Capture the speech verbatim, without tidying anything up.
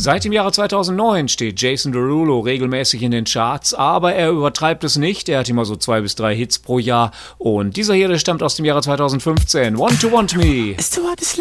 Seit dem Jahre zweitausendneun steht Jason Derulo regelmäßig in den Charts, aber er übertreibt es nicht. Er hat immer so zwei bis drei Hits pro Jahr. Und dieser hier, der stammt aus dem Jahre zweitausendfünfzehn. Want to Want Me.